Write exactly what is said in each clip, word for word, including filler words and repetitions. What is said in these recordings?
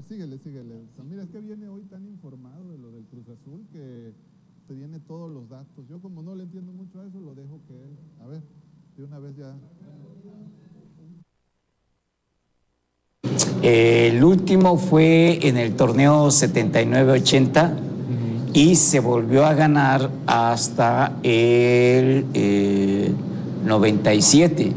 síguele, síguele. Mira, es que viene hoy tan informado de lo del Cruz Azul que te viene todos los datos. Yo como no le entiendo mucho a eso, lo dejo que él... A ver, de una vez ya... El último fue en el torneo setenta y nueve ochenta uh-huh. y se volvió a ganar hasta el eh, noventa y siete.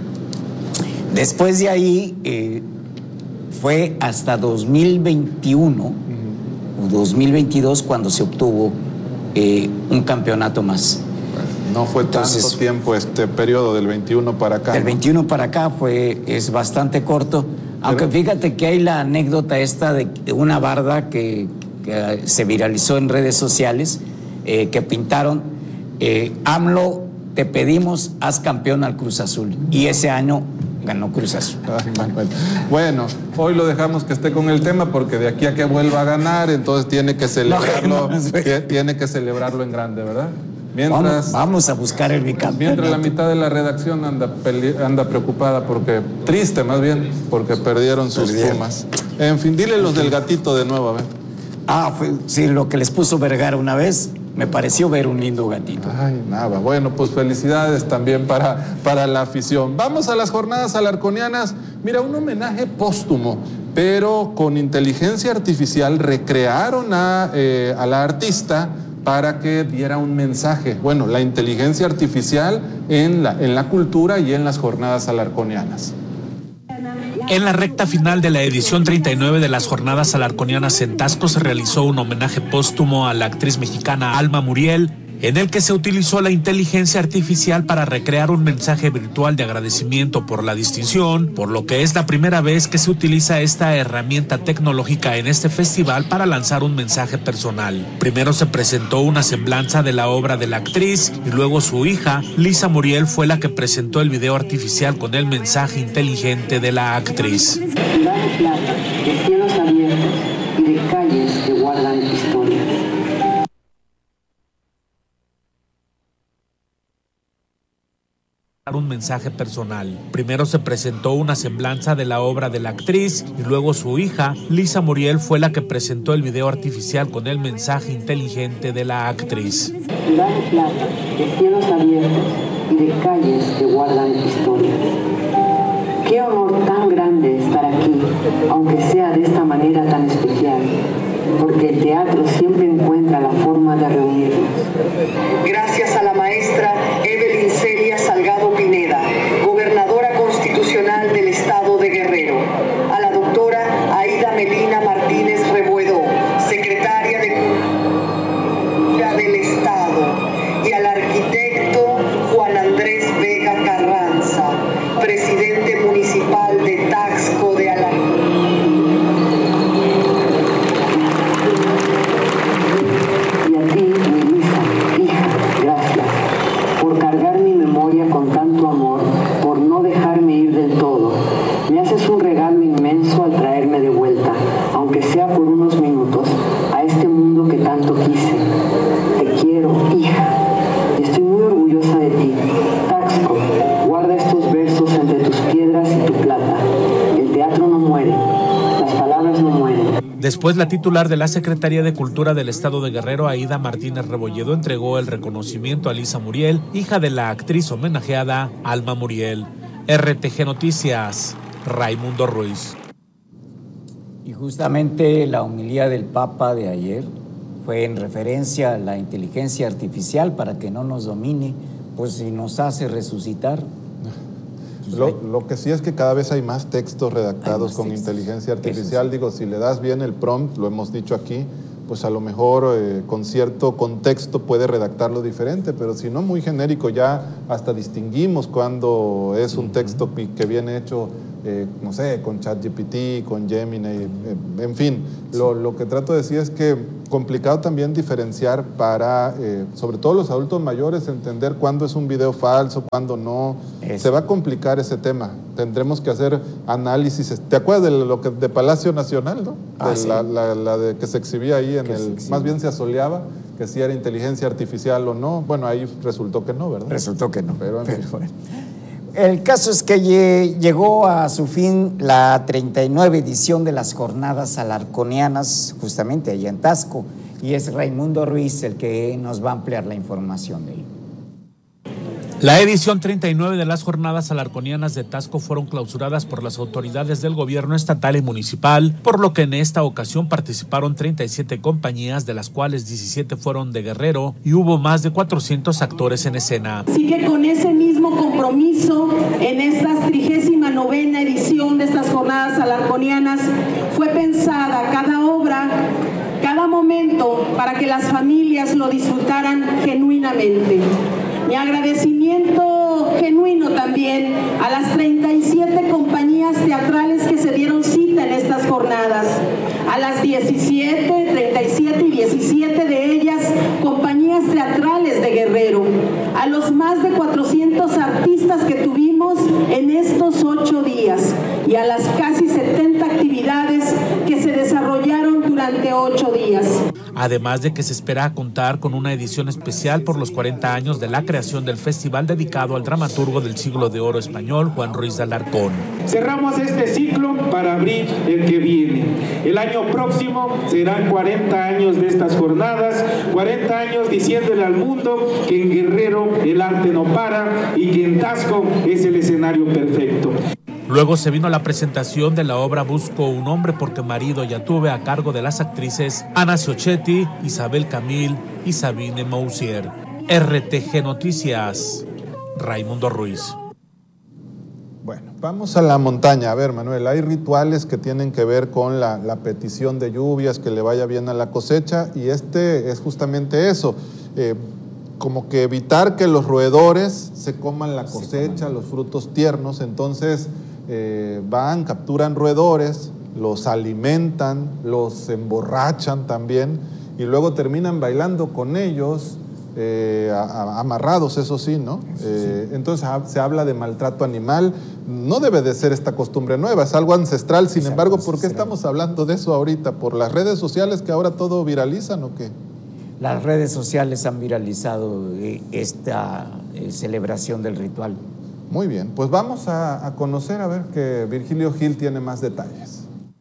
Después de ahí eh, fue hasta dos mil veintiuno uh-huh. o dos mil veintidós cuando se obtuvo eh, un campeonato más. No fue Entonces, tanto tiempo este periodo del veintiuno para acá. Del ¿no? veintiuno para acá fue, es bastante corto. Aunque fíjate que hay la anécdota esta de una barda que, que se viralizó en redes sociales, eh, que pintaron, eh, AMLO, te pedimos, haz campeón al Cruz Azul. Y ese año ganó Cruz Azul. Ay, Manuel. Bueno, hoy lo dejamos que esté con el tema porque de aquí a que vuelva a ganar, entonces tiene que celebrarlo, no, no, no, tiene que celebrarlo en grande, ¿verdad? Mientras, vamos, vamos a buscar el bicampeonato. Mientras la mitad de la redacción anda, anda preocupada porque, triste más bien, porque perdieron sus perdieron. Pumas. En fin, dile los del gatito de nuevo, a ver. Ah, fue, sí, lo que les puso Vergara una vez, me pareció ver un lindo gatito. Ay, nada, bueno, pues felicidades también para, para la afición. Vamos a las jornadas alarconianas. Mira, un homenaje póstumo, pero con inteligencia artificial recrearon a, eh, a la artista para que diera un mensaje. Bueno, la inteligencia artificial en la, en la cultura y en las jornadas alarconianas. En la recta final de la edición treinta y nueve de las jornadas alarconianas en Taxco se realizó un homenaje póstumo a la actriz mexicana Alma Muriel, en el que se utilizó la inteligencia artificial para recrear un mensaje virtual de agradecimiento por la distinción, por lo que es la primera vez que se utiliza esta herramienta tecnológica en este festival para lanzar un mensaje personal. Primero se presentó una semblanza de la obra de la actriz y luego su hija, Lisa Muriel, fue la que presentó el video artificial con el mensaje inteligente de la actriz. Ciudad de plata, de cielos abiertos y de calles que guardan tu historia. Un mensaje personal. Primero se presentó una semblanza de la obra de la actriz y luego su hija, Lisa Muriel, fue la que presentó el video artificial con el mensaje inteligente de la actriz. Ciudad de plata, de cielos abiertos y de calles que guardan tu historia. Qué honor tan grande estar aquí, aunque sea de esta manera tan especial, porque el teatro siempre encuentra la forma de reunirnos. Gracias a la maestra Evelyn Celia Salgado Pineda, gobernadora constitucional del estado de Guerrero, a la doctora Aida Melina Martínez Rebuedo, secretaria de Cultura del Estado, y al arquitecto Juan Andrés Vega Carranza, presidente municipal de Taxco de Alarcón. Y a ti, mi Lisa, hija, gracias por cargar mi memoria con tanto amor, por no dejarme ir del todo. Me haces un regalo inmenso al traerme de vuelta, aunque sea por unos minutos, a este mundo que tanto quise. Te quiero, hija, y estoy muy orgullosa de ti. Taxco, guarda estos versos entre tus piedras y tu plata. El teatro no muere, las palabras no mueren. Después, la titular de la Secretaría de Cultura del Estado de Guerrero, Aida Martínez Rebolledo, entregó el reconocimiento a Lisa Muriel, hija de la actriz homenajeada Alma Muriel. R T G Noticias, Raimundo Ruiz. Y justamente la homilía del Papa de ayer fue en referencia a la inteligencia artificial para que no nos domine, pues si nos hace resucitar. Lo, lo que sí es que cada vez hay más textos redactados más con textos. inteligencia artificial. Sí. Digo, si le das bien el prompt, lo hemos dicho aquí, pues a lo mejor eh, con cierto contexto puede redactarlo diferente, pero si no, muy genérico, ya hasta distinguimos cuando es un texto que viene hecho, eh, no sé, con ChatGPT, con Gemini, eh, en fin. Sí. Lo, lo que trato de decir es que complicado también diferenciar para, eh, sobre todo los adultos mayores, entender cuándo es un video falso, cuándo no. Eso. Se va a complicar ese tema. Tendremos que hacer análisis. ¿Te acuerdas de lo que de Palacio Nacional, no? Ah, de sí. la, la, la de que se exhibía ahí en que el, más bien se asoleaba, que si era inteligencia artificial o no. Bueno, ahí resultó que no, ¿verdad? Resultó que no. Pero, en Pero fin. bueno. El caso es que llegó a su fin la treinta y nueve edición de las Jornadas Alarconianas, justamente allá en Taxco, y es Raimundo Ruiz el que nos va a ampliar la información de ello. La edición treinta y nueve de las Jornadas Alarconianas de Taxco fueron clausuradas por las autoridades del gobierno estatal y municipal, por lo que en esta ocasión participaron treinta y siete compañías, de las cuales diecisiete fueron de Guerrero, y hubo más de cuatrocientos actores en escena. Así que con ese mismo compromiso, en esta trigésima novena edición de estas Jornadas Alarconianas, fue pensada cada obra, cada momento, para que las familias lo disfrutaran genuinamente. Mi agradecimiento genuino también a las treinta y siete compañías teatrales que se dieron cita en estas jornadas, a las diecisiete, treinta y siete y diecisiete de ellas compañías teatrales de Guerrero, a los más de cuatrocientos artistas que tuvimos en estos ocho días y a las casi setenta actividades que se desarrollaron durante ocho días. Además de que se espera contar con una edición especial por los cuarenta años de la creación del festival dedicado al dramaturgo del siglo de oro español, Juan Ruiz de Alarcón. Cerramos este ciclo para abrir el que viene. El año próximo serán cuarenta años de estas jornadas, cuarenta años diciéndole al mundo que en Guerrero el arte no para y que en Taxco es el escenario perfecto. Luego se vino la presentación de la obra Busco un hombre porque marido ya tuve, a cargo de las actrices Ana Ciochetti, Isabel Camil y Sabine Mousier. R T G Noticias, Raimundo Ruiz. Bueno, vamos a la montaña. A ver, Manuel, hay rituales que tienen que ver con la, la petición de lluvias, que le vaya bien a la cosecha, y este es justamente eso. Eh, como que evitar que los roedores se coman la cosecha, los frutos tiernos. Entonces eh, van, capturan roedores, los alimentan, los emborrachan también, y luego terminan bailando con ellos, eh, a, a, amarrados, eso sí, ¿no? Eh, entonces se habla de maltrato animal. No debe de ser esta costumbre nueva, es algo ancestral. Sin embargo, ¿por qué estamos hablando de eso ahorita? ¿Por las redes sociales que ahora todo viralizan o qué? Las redes sociales han viralizado esta celebración del ritual. Muy bien, pues vamos a, a conocer, a ver, que Virgilio Gil tiene más detalles.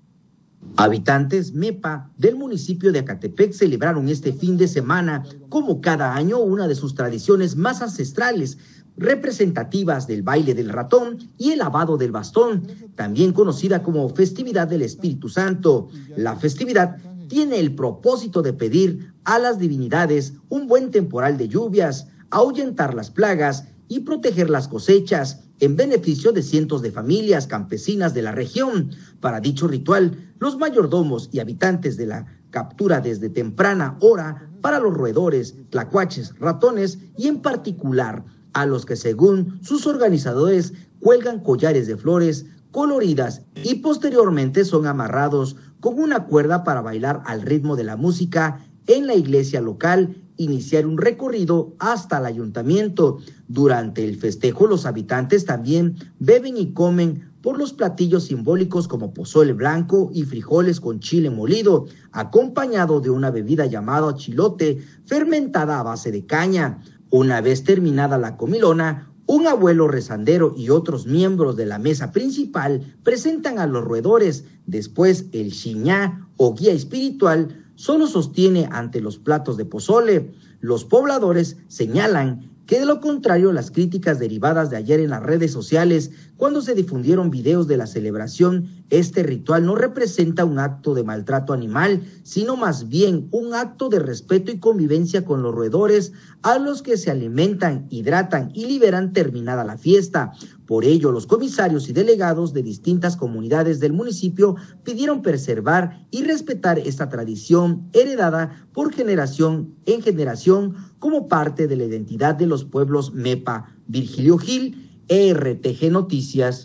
Habitantes MEPA del municipio de Acatepec celebraron este fin de semana, como cada año, una de sus tradiciones más ancestrales, representativas del baile del ratón y el lavado del bastón, también conocida como festividad del Espíritu Santo. La festividad tiene el propósito de pedir a las divinidades un buen temporal de lluvias, ahuyentar las plagas y proteger las cosechas, en beneficio de cientos de familias campesinas de la región. Para dicho ritual, los mayordomos y habitantes de la captura desde temprana hora para los roedores, tlacuaches, ratones y en particular a los que, según sus organizadores, cuelgan collares de flores coloridas y posteriormente son amarrados con una cuerda para bailar al ritmo de la música en la iglesia local, iniciar un recorrido hasta el ayuntamiento. Durante el festejo, los habitantes también beben y comen por los platillos simbólicos como pozole blanco y frijoles con chile molido, acompañado de una bebida llamada chilote, fermentada a base de caña. Una vez terminada la comilona, un abuelo rezandero y otros miembros de la mesa principal presentan a los roedores. Después, el xiñá o guía espiritual solo sostiene ante los platos de pozole. Los pobladores señalan que de lo contrario, las críticas derivadas de ayer en las redes sociales, cuando se difundieron videos de la celebración, este ritual no representa un acto de maltrato animal, sino más bien un acto de respeto y convivencia con los roedores, a los que se alimentan, hidratan y liberan terminada la fiesta. Por ello, los comisarios y delegados de distintas comunidades del municipio pidieron preservar y respetar esta tradición heredada por generación en generación como parte de la identidad de los pueblos MEPA. Virgilio Gil, R T G Noticias.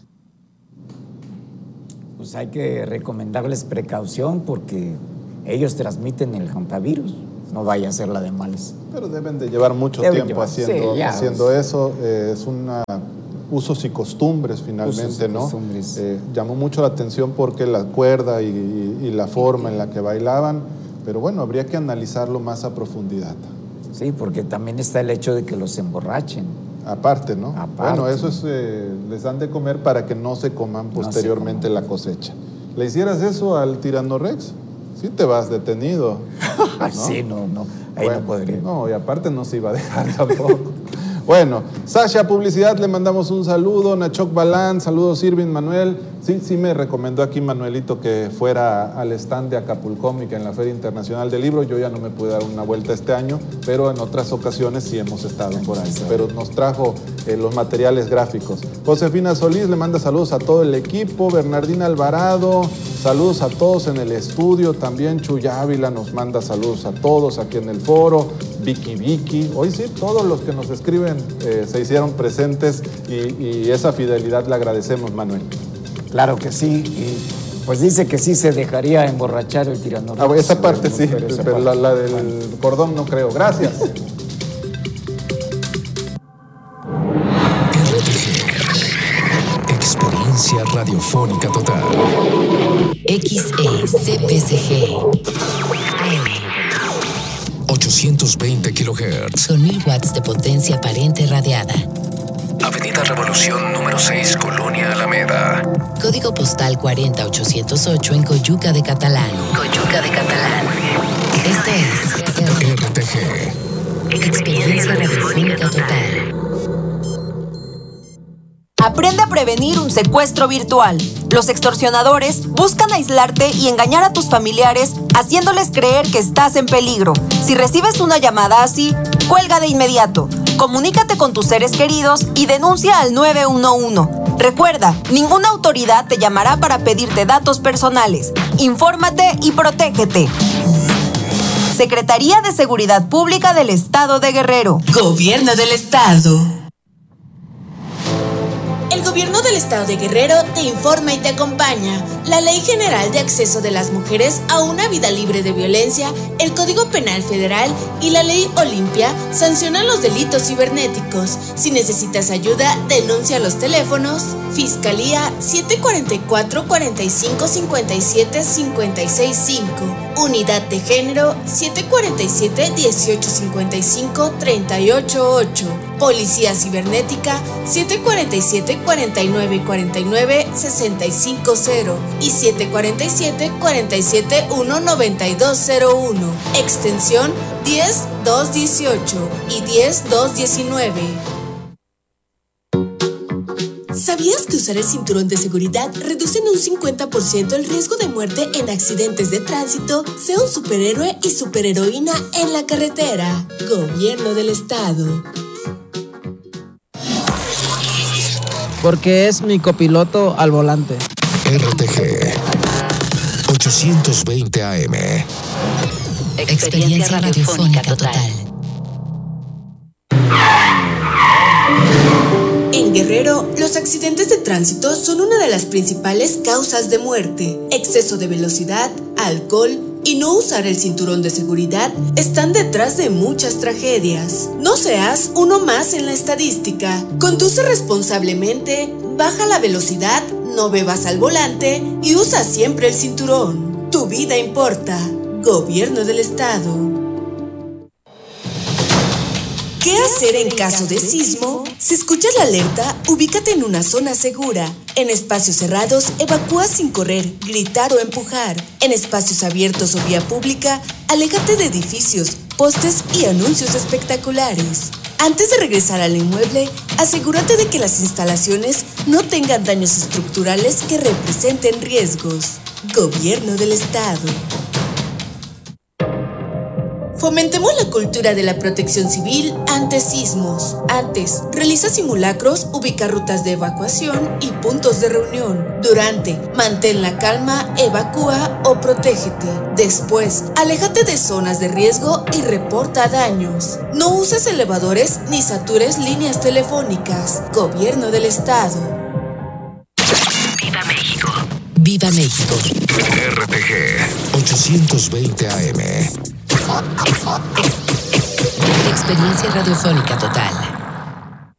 Pues hay que recomendarles precaución porque ellos transmiten el hantavirus. No vaya a ser la de males. Pero deben de llevar mucho deben tiempo llevar, haciendo, sí, ya, haciendo pues, eso. Eh, es una usos y costumbres finalmente, usos y ¿no? Costumbres. Eh, llamó mucho la atención porque la cuerda y, y, y la forma en la que bailaban, pero bueno, habría que analizarlo más a profundidad. Sí, porque también está el hecho de que los emborrachen. aparte, ¿no? Aparte. Bueno, eso es, eh, les dan de comer para que no se coman posteriormente no se coman. La cosecha. ¿Le hicieras eso al Tiranorrex? Sí te vas detenido, ¿no? Sí, no, no, ahí bueno, no podría. No, y aparte no se iba a dejar tampoco. Bueno, Sasha Publicidad, le mandamos un saludo. Nachoc Balán, saludos Irving Manuel. Sí, sí me recomendó aquí Manuelito que fuera al stand de Acapulcómica en la Feria Internacional del Libro. Yo ya no me pude dar una vuelta este año, pero en otras ocasiones sí hemos estado por ahí. Pero nos trajo eh, los materiales gráficos. Josefina Solís le manda saludos a todo el equipo. Bernardina Alvarado, saludos a todos en el estudio. También Chuy Ávila nos manda saludos a todos aquí en el foro. Vicky Vicky, hoy sí, todos los que nos escriben eh, se hicieron presentes y, y esa fidelidad le agradecemos, Manuel. Claro que sí, y pues dice que sí se dejaría emborrachar el Tiranorrex. Ah, esa parte sí, pero, esa pero parte. La, la del bueno. cordón no creo. Gracias. R T G, experiencia radiofónica total. X E C P C G ochocientos veinte kilohertz. Con mil watts de potencia aparente radiada. Avenida Revolución número seis, Colonia Alameda. Código postal cuarenta mil ochocientos ocho en Coyuca de Catalán. Coyuca de Catalán. Esto es R T G, experiencia radiofónica total. Aprende a prevenir un secuestro virtual. Los extorsionadores buscan aislarte y engañar a tus familiares, haciéndoles creer que estás en peligro. Si recibes una llamada así, cuelga de inmediato. Comunícate con tus seres queridos y denuncia al nueve uno uno. Recuerda, ninguna autoridad te llamará para pedirte datos personales. Infórmate y protégete. Secretaría de Seguridad Pública del Estado de Guerrero. Gobierno del Estado. El Gobierno del Estado de Guerrero te informa y te acompaña. La Ley General de Acceso de las Mujeres a una Vida Libre de Violencia, el Código Penal Federal y la Ley Olimpia sancionan los delitos cibernéticos. Si necesitas ayuda, denuncia a los teléfonos Fiscalía siete cuatro cuatro, cuatro cinco, cinco siete, cinco seis cinco, Unidad de Género siete cuatro siete, dieciocho cincuenta y cinco, treinta y ocho ocho, Policía Cibernética siete cuatro siete, cuarenta y nueve cuarenta y nueve, sesenta y cinco cero y siete cuatro siete, cuarenta y siete, uno noventa y dos cero uno, extensión diez dos dieciocho y diez dos diecinueve. ¿Sabías que usar el cinturón de seguridad reduce en un cincuenta por ciento el riesgo de muerte en accidentes de tránsito? Sea un superhéroe y superheroína en la carretera. Gobierno del Estado. Porque es mi copiloto al volante. R T G ochocientos veinte A M. Experiencia radiofónica total. En Guerrero, los accidentes de tránsito son una de las principales causas de muerte. Exceso de velocidad, alcohol y no usar el cinturón de seguridad están detrás de muchas tragedias. No seas uno más en la estadística. Conduce responsablemente, baja la velocidad, no bebas al volante y usa siempre el cinturón. Tu vida importa. Gobierno del Estado. ¿Qué hacer en caso de sismo? Si escuchas la alerta, ubícate en una zona segura. En espacios cerrados, evacúa sin correr, gritar o empujar. En espacios abiertos o vía pública, aléjate de edificios, postes y anuncios espectaculares. Antes de regresar al inmueble, asegúrate de que las instalaciones no tengan daños estructurales que representen riesgos. Gobierno del Estado. Fomentemos la cultura de la protección civil ante sismos. Antes, realiza simulacros, ubica rutas de evacuación y puntos de reunión. Durante, mantén la calma, evacúa o protégete. Después, aléjate de zonas de riesgo y reporta daños. No uses elevadores ni satures líneas telefónicas. Gobierno del Estado. ¡Viva México! ¡Viva México! R T G ochocientos veinte A M. Experiencia radiofónica total.